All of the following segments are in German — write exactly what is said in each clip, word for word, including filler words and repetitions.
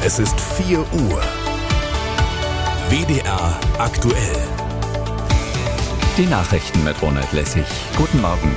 Es ist vier Uhr. W D R aktuell. Die Nachrichten mit Ronald Lessig. Guten Morgen.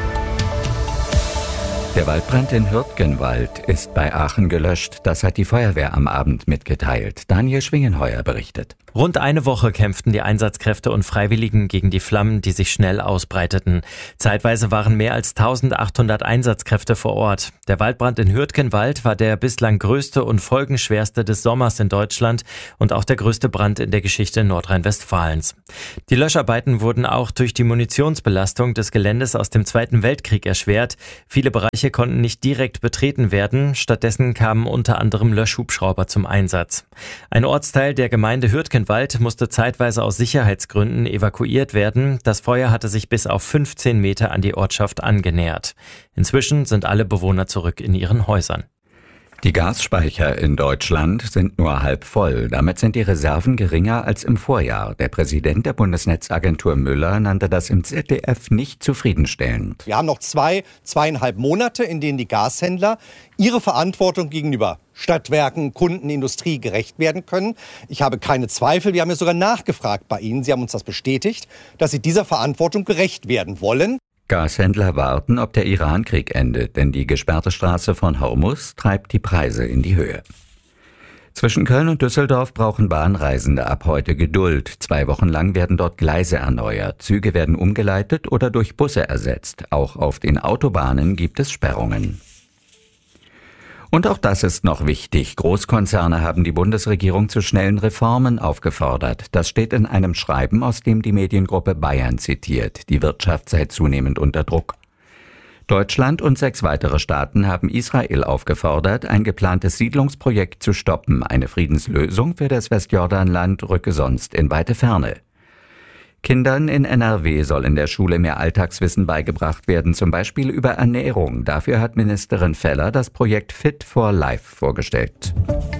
Der Waldbrand in Hürtgenwald ist bei Aachen gelöscht. Das hat die Feuerwehr am Abend mitgeteilt. Daniel Schwingenheuer berichtet. Rund eine Woche kämpften die Einsatzkräfte und Freiwilligen gegen die Flammen, die sich schnell ausbreiteten. Zeitweise waren mehr als eintausendachthundert Einsatzkräfte vor Ort. Der Waldbrand in Hürtgenwald war der bislang größte und folgenschwerste des Sommers in Deutschland und auch der größte Brand in der Geschichte Nordrhein-Westfalens. Die Löscharbeiten wurden auch durch die Munitionsbelastung des Geländes aus dem Zweiten Weltkrieg erschwert. Viele Bereiche konnten nicht direkt betreten werden. Stattdessen kamen unter anderem Löschhubschrauber zum Einsatz. Ein Ortsteil der Gemeinde Hürtgenwald musste zeitweise aus Sicherheitsgründen evakuiert werden. Das Feuer hatte sich bis auf fünfzehn Meter an die Ortschaft angenähert. Inzwischen sind alle Bewohner zurück in ihren Häusern. Die Gasspeicher in Deutschland sind nur halb voll. Damit sind die Reserven geringer als im Vorjahr. Der Präsident der Bundesnetzagentur Müller nannte das im Z D F nicht zufriedenstellend. Wir haben noch zwei, zweieinhalb Monate, in denen die Gashändler ihre Verantwortung gegenüber Stadtwerken, Kunden, Industrie gerecht werden können. Ich habe keine Zweifel, wir haben ja sogar nachgefragt bei Ihnen, Sie haben uns das bestätigt, dass Sie dieser Verantwortung gerecht werden wollen. Gashändler warten, ob der Iran-Krieg endet, denn die gesperrte Straße von Hormuz treibt die Preise in die Höhe. Zwischen Köln und Düsseldorf brauchen Bahnreisende ab heute Geduld. Zwei Wochen lang werden dort Gleise erneuert, Züge werden umgeleitet oder durch Busse ersetzt. Auch auf den Autobahnen gibt es Sperrungen. Und auch das ist noch wichtig. Großkonzerne haben die Bundesregierung zu schnellen Reformen aufgefordert. Das steht in einem Schreiben, aus dem die Mediengruppe Bayern zitiert. Die Wirtschaft sei zunehmend unter Druck. Deutschland und sechs weitere Staaten haben Israel aufgefordert, ein geplantes Siedlungsprojekt zu stoppen. Eine Friedenslösung für das Westjordanland rücke sonst in weite Ferne. Kindern in N R W soll in der Schule mehr Alltagswissen beigebracht werden, zum Beispiel über Ernährung. Dafür hat Ministerin Feller das Projekt Fit for Life vorgestellt.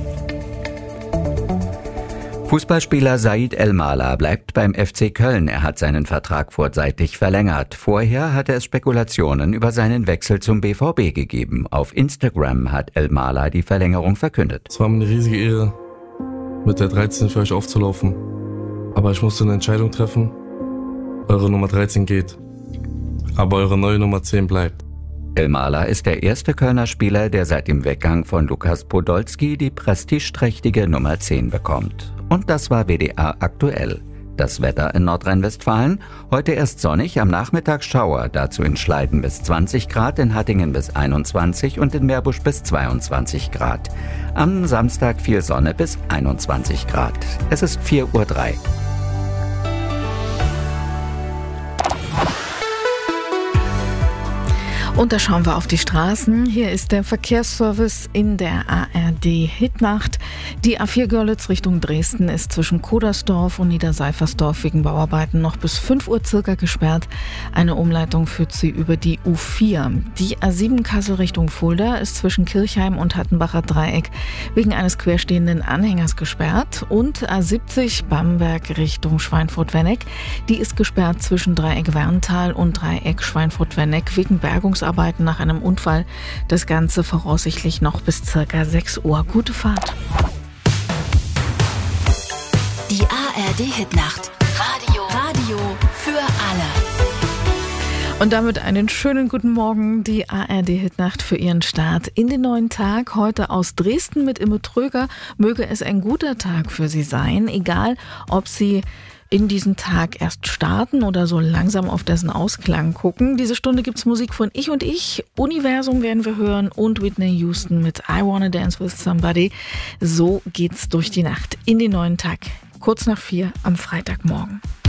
Fußballspieler Said El-Mala bleibt beim F C Köln. Er hat seinen Vertrag vorzeitig verlängert. Vorher hatte es Spekulationen über seinen Wechsel zum B V B gegeben. Auf Instagram hat El-Mala die Verlängerung verkündet. Es war mir eine riesige Ehre, mit der dreizehn für euch aufzulaufen. Aber ich musste eine Entscheidung treffen. Eure Nummer dreizehn geht, aber eure neue Nummer zehn bleibt. El-Mala ist der erste Kölner Spieler, der seit dem Weggang von Lukas Podolski die prestigeträchtige Nummer zehn bekommt. Und das war W D R aktuell. Das Wetter in Nordrhein-Westfalen: heute erst sonnig, am Nachmittag Schauer, dazu in Schleiden bis zwanzig Grad, in Hattingen bis einundzwanzig und in Meerbusch bis zweiundzwanzig Grad. Am Samstag viel Sonne bis einundzwanzig Grad. Es ist vier Uhr drei. Und da schauen wir auf die Straßen. Hier ist der Verkehrsservice in der A R D-Hitnacht. Die A vier Görlitz Richtung Dresden ist zwischen Kodersdorf und Niederseifersdorf wegen Bauarbeiten noch bis fünf Uhr circa gesperrt. Eine Umleitung führt sie über die U vier. Die A sieben Kassel Richtung Fulda ist zwischen Kirchheim und Hattenbacher Dreieck wegen eines querstehenden Anhängers gesperrt. Und A siebzig Bamberg Richtung Schweinfurt-Wenneck. Die ist gesperrt zwischen Dreieck Werntal und Dreieck Schweinfurt-Wenneck wegen Bergungsarbeiten nach einem Unfall. Das Ganze voraussichtlich noch bis circa sechs Uhr. Gute Fahrt. Die A R D-Hitnacht. Radio. Radio für alle. Und damit einen schönen guten Morgen. Die A R D-Hitnacht für Ihren Start in den neuen Tag. Heute aus Dresden mit Imme Tröger. Möge es ein guter Tag für Sie sein. Egal, ob Sie in diesen Tag erst starten oder so langsam auf dessen Ausklang gucken. Diese Stunde gibt's Musik von Ich und Ich. Universum werden wir hören und Whitney Houston mit I Wanna Dance With Somebody. So geht's durch die Nacht in den neuen Tag. Kurz nach vier am Freitagmorgen.